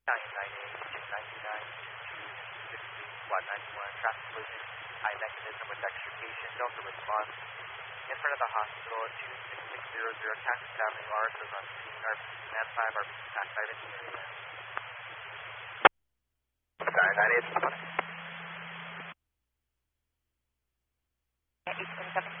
Italian 98, 299, 215, Squad 91, traffic collision, high mechanism with extrication, Delta response. In front of the hospital, 26600, Cactus Avenue, RSO's on scene, RPC man 5, RPC man 5 in the area. Sorry, 98. 827